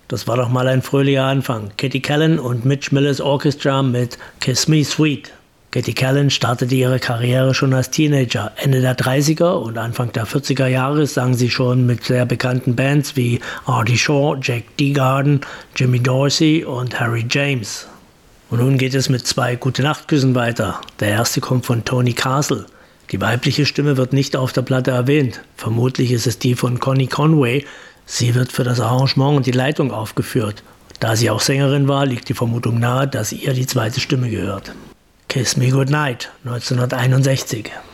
Das war doch mal ein fröhlicher Anfang. Katie Callan und Mitch Miller's Orchestra mit Kiss Me Sweet. Katie Callan startete ihre Karriere schon als Teenager. Ende der 30er und Anfang der 40er Jahre sang sie schon mit sehr bekannten Bands wie Artie Shaw, Jack Teagarden, Jimmy Dorsey und Harry James. Und nun geht es mit 2 Gute-Nacht-Küssen weiter. Der erste kommt von Tony Castle. Die weibliche Stimme wird nicht auf der Platte erwähnt. Vermutlich ist es die von Connie Conway. Sie wird für das Arrangement und die Leitung aufgeführt. Da sie auch Sängerin war, liegt die Vermutung nahe, dass ihr die zweite Stimme gehört. Kiss Me Goodnight, 1961.